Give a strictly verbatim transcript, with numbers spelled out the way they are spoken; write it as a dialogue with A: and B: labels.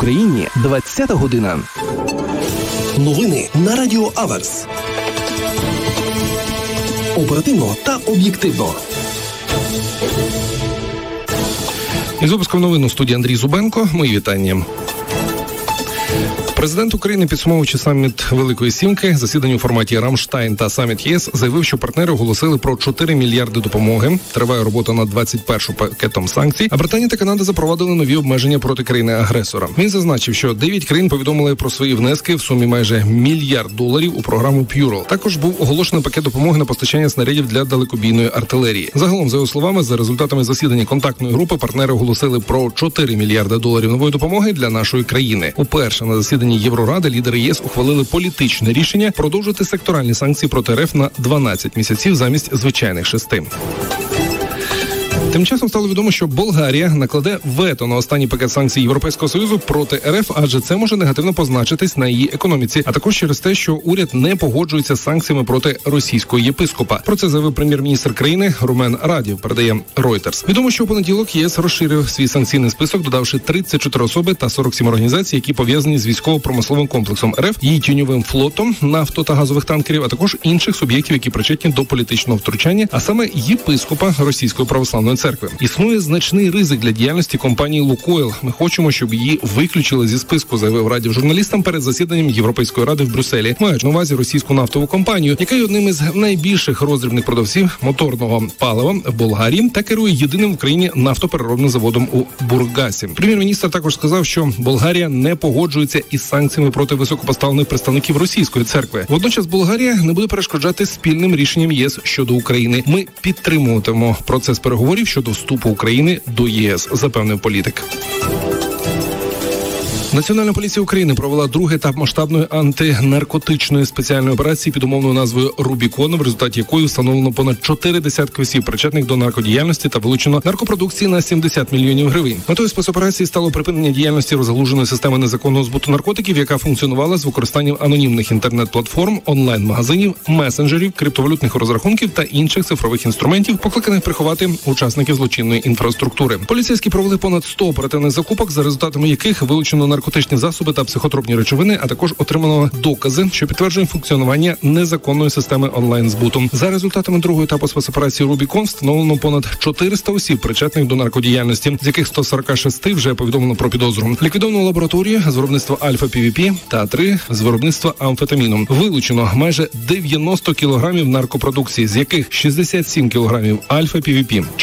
A: Україні двадцята година.
B: Новини на Радіо Аверс. Оперативно та об'єктивно.
C: Із випуском новин у студії Андрій Зубенко. Мої вітання. Президент України, підсумовуючи саміт Великої Сімки, засідання у форматі Рамштайн та саміт ЄС, заявив, що партнери оголосили про чотири мільярди допомоги. Триває робота над двадцять першим пакетом санкцій, а Британія та Канада запровадили нові обмеження проти країни-агресора. Він зазначив, що дев'ять країн повідомили про свої внески в сумі майже мільярд доларів у програму П'юрл. Також був оголошений пакет допомоги на постачання снарядів для далекобійної артилерії. Загалом, за його словами, за результатами засідання контактної групи, партнери оголосили про чотири мільярди доларів нової допомоги для нашої країни. Уперше на засіданні Євроради лідери ЄС ухвалили політичне рішення продовжити секторальні санкції проти РФ на дванадцять місяців замість звичайних шести. Тим часом стало відомо, що Болгарія накладе вето на останній пакет санкцій Європейського Союзу проти РФ, адже це може негативно позначитись на її економіці, а також через те, що уряд не погоджується з санкціями проти російського єпископа. Про це заявив прем'єр-міністр країни Румен Радєв, передає Reuters. Відомо, що у понеділок ЄС розширив свій санкційний список, додавши тридцять чотири особи та сорок сім організацій, які пов'язані з військово-промисловим комплексом РФ, її тіньовим флотом, нафто- та газових танкерів, а також інших суб'єктів, які причетні до політичного втручання, а саме єпископа Російської православної церкви. Існує значний ризик для діяльності компанії «Лукойл». Ми хочемо, щоб її виключили зі списку, заявив Радєв журналістам перед засіданням Європейської ради в Брюсселі. Мають на увазі російську нафтову компанію, яка є одним із найбільших роздрібних продавців моторного палива в Болгарії та керує єдиним в Україні нафтопереробним заводом у Бургасі. Прем'єр-міністр також сказав, що Болгарія не погоджується із санкціями проти високопоставлених представників російської церкви. Водночас Болгарія не буде перешкоджати спільним рішенням ЄС щодо України. Ми підтримуватимемо процес переговорів щодо вступу України до ЄС, запевнив політик. Національна поліція України провела другий етап масштабної антинаркотичної спеціальної операції під умовною назвою «Рубікон», в результаті якої встановлено понад чотири десятки осіб, причетних до наркодіяльності, та вилучено наркопродукції на сімдесят мільйонів гривень. Метою спецоперації стало припинення діяльності розгалуженої системи незаконного збуту наркотиків, яка функціонувала з використанням анонімних інтернет-платформ, онлайн-магазинів, месенджерів, криптовалютних розрахунків та інших цифрових інструментів, покликаних приховати учасників злочинної інфраструктури. Поліцейські провели понад сто оперативних закупок, за результатами яких вилучено наркотичні наркотичні засоби та психотропні речовини, а також отримано докази, що підтверджують функціонування незаконної системи онлайн-збуту. За результатами другого етапу спецоперації «Рубікон» встановлено понад чотириста осіб, причетних до наркодіяльності, з яких сто сорок шість вже повідомлено про підозру. Ліквідовано лабораторію з виробництва альфа-пі ві пі та три з виробництва амфетаміну. Вилучено майже дев'яносто кілограмів наркопродукції, з яких шістдесят сім кілограмів альфа-пі ві пі,